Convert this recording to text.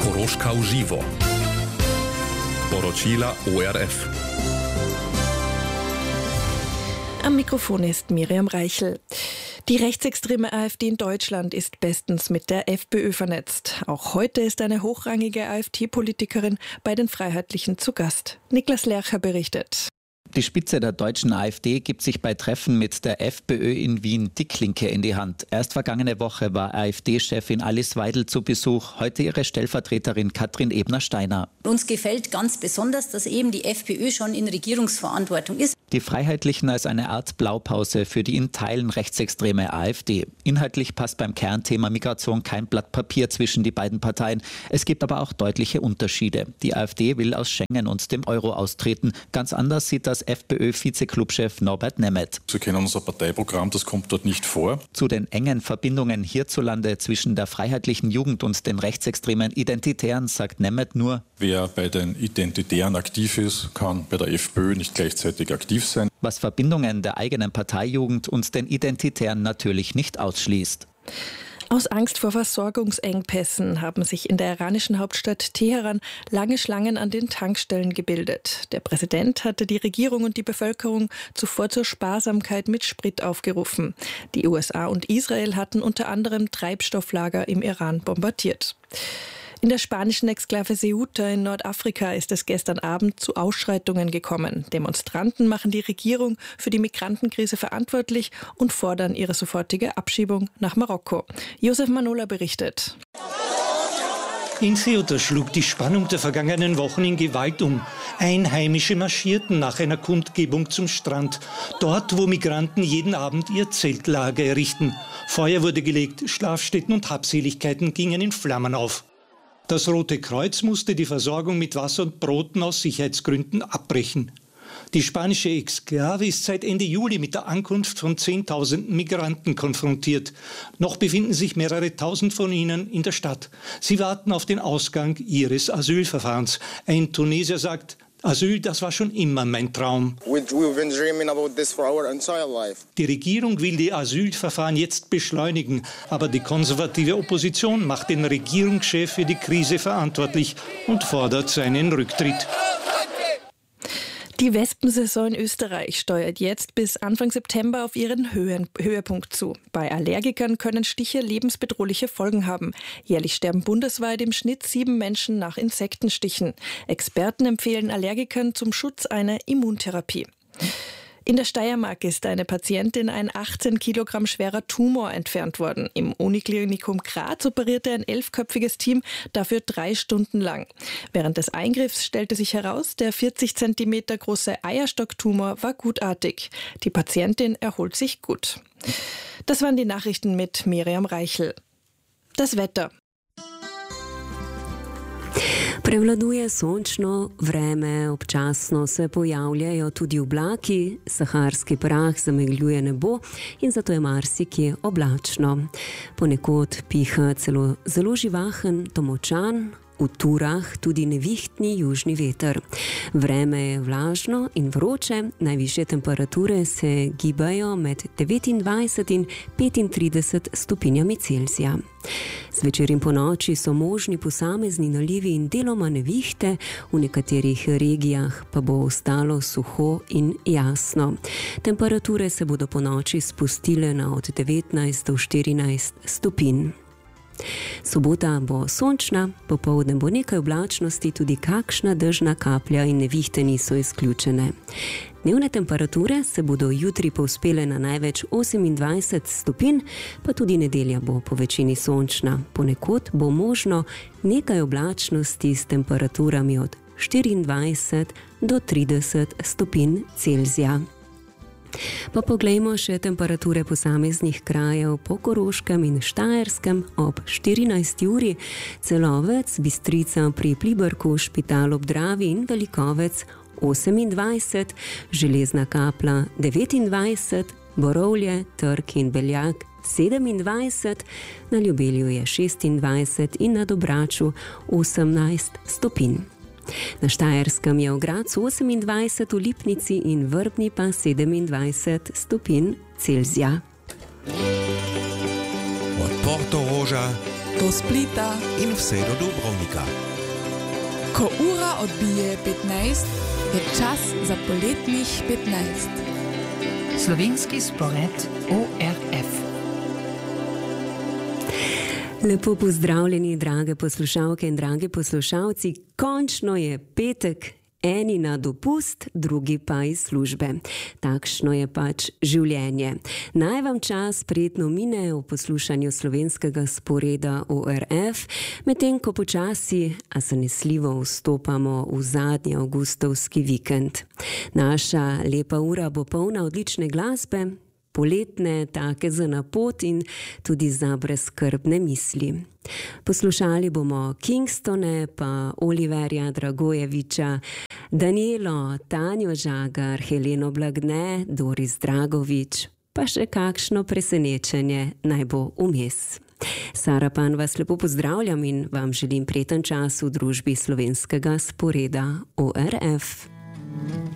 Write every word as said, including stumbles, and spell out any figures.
Koroška v živo. Poročila O R F. Am Mikrofon ist Miriam Reichel. Die rechtsextreme AfD in Deutschland ist bestens mit der FPÖ vernetzt. Auch heute ist eine hochrangige AfD-Politikerin bei den Freiheitlichen zu Gast. Niklas Lercher berichtet. Die Spitze der deutschen AfD gibt sich bei Treffen mit der FPÖ in Wien die Klinke in die Hand. Erst vergangene Woche war AfD-Chefin Alice Weidel zu Besuch, heute ihre Stellvertreterin Katrin Ebner-Steiner. Uns gefällt ganz besonders, dass eben die FPÖ schon in Regierungsverantwortung ist. Die Freiheitlichen als eine Art Blaupause für die in Teilen rechtsextreme AfD. Inhaltlich passt beim Kernthema Migration kein Blatt Papier zwischen die beiden Parteien. Es gibt aber auch deutliche Unterschiede. Die AfD will aus Schengen und dem Euro austreten. Ganz anders sieht das FPÖ-Vize-Clubchef Norbert Nemeth. Sie kennen unser Parteiprogramm, das kommt dort nicht vor. Zu den engen Verbindungen hierzulande zwischen der freiheitlichen Jugend und den rechtsextremen Identitären sagt Nemeth nur: Wer bei den Identitären aktiv ist, kann bei der FPÖ nicht gleichzeitig aktiv sein. Was Verbindungen der eigenen Parteijugend und den Identitären natürlich nicht ausschließt. Aus Angst vor Versorgungsengpässen haben sich in der iranischen Hauptstadt Teheran lange Schlangen an den Tankstellen gebildet. Der Präsident hatte die Regierung und die Bevölkerung zuvor zur Sparsamkeit mit Sprit aufgerufen. Die U S A und Israel hatten unter anderem Treibstofflager im Iran bombardiert. In der spanischen Exklave Ceuta in Nordafrika ist es gestern Abend zu Ausschreitungen gekommen. Demonstranten machen die Regierung für die Migrantenkrise verantwortlich und fordern ihre sofortige Abschiebung nach Marokko. Josef Manola berichtet. In Ceuta schlug die Spannung der vergangenen Wochen in Gewalt um. Einheimische marschierten nach einer Kundgebung zum Strand, dort, wo Migranten jeden Abend ihr Zeltlager errichten. Feuer wurde gelegt, Schlafstätten und Habseligkeiten gingen in Flammen auf. Das Rote Kreuz musste die Versorgung mit Wasser und Broten aus Sicherheitsgründen abbrechen. Die spanische Exklave ist seit Ende Juli mit der Ankunft von Zehntausenden Migranten konfrontiert. Noch befinden sich mehrere Tausend von ihnen in der Stadt. Sie warten auf den Ausgang ihres Asylverfahrens. Ein Tunesier sagt: Asyl, das war schon immer mein Traum. Die Regierung will die Asylverfahren jetzt beschleunigen, aber die konservative Opposition macht den Regierungschef für die Krise verantwortlich und fordert seinen Rücktritt. Die Wespensaison in Österreich steuert jetzt bis Anfang September auf ihren Höhen, Höhepunkt zu. Bei Allergikern können Stiche lebensbedrohliche Folgen haben. Jährlich sterben bundesweit im Schnitt sieben Menschen nach Insektenstichen. Experten empfehlen Allergikern zum Schutz eine Immuntherapie. In der Steiermark ist eine Patientin ein achtzehn Kilogramm schwerer Tumor entfernt worden. Im Uniklinikum Graz operierte ein elfköpfiges Team dafür drei Stunden lang. Während des Eingriffs stellte sich heraus, der vierzig Zentimeter große Eierstocktumor war gutartig. Die Patientin erholt sich gut. Das waren die Nachrichten mit Miriam Reichel. Das Wetter. Prevladuje sončno vreme, občasno se pojavljajo tudi oblaki, saharski prah zamegljuje nebo in zato je marsikje oblačno. Ponekod piha celo zelo živahen do močan, v Turah tudi nevihtni južni veter. Vreme je vlažno in vroče, najvišje temperature se gibajo med devetindvajset in petintrideset stopinjami Celzija. Zvečer in ponoči so možni posamezni nalivi in deloma nevihte, v nekaterih regijah pa bo ostalo suho in jasno. Temperature se bodo ponoči spustile na od devetnajst do štirinajst stopinj. Sobota bo sončna, popoldne bo nekaj oblačnosti, tudi kakšna dežna kaplja in nevihte niso izključene. Dnevne temperature se bodo jutri povzpele na največ osemindvajset stopinj, pa tudi nedelja bo po večini sončna. Ponekod bo možno nekaj oblačnosti s temperaturami od štiriindvajset do trideset stopinj Celzija. Pa poglejmo še temperature posameznih krajev po Koroškem in Štajerskem ob štirinajsti uri. Celovec, Bistrica pri Pliberku, Špital ob Dravi in Velikovec osemindvajset, Železna Kapla devetindvajset, Borovlje, Trg in Beljak sedemindvajset, na Ljubelju je šestindvajset in na Dobraču osemnajst stopinj. Na Štajerskem je v Gradcu osemindvajset, v Lipnici in Vrbni pa sedemindvajset stopinj Celzija. Od Portoroža do Splita in vse do Dubrovnika. Ko ura odbije petnajst, je čas za poletnih petnajst. Slovenski spored O R F. Lepo pozdravljeni, drage poslušalke in dragi poslušalci. Končno je petek, eni na dopust, drugi pa iz službe. Takšno je pač življenje. Naj vam čas prijetno mine v poslušanju slovenskega sporeda O R F, medtem ko počasi, a zanesljivo vstopamo v zadnji avgustovski vikend. Naša lepa ura bo polna odlične glasbe, poletne, take za na pot in tudi za brezskrbne misli. Poslušali bomo Kingstone, pa Oliverja Dragojeviča, Danielo, Tanjo Žagar, Heleno Blagne, Doris Dragovič, pa še kakšno presenečenje naj bo vmes. Sara Pan vas lepo pozdravljam in vam želim prijeten čas v družbi slovenskega sporeda O R F.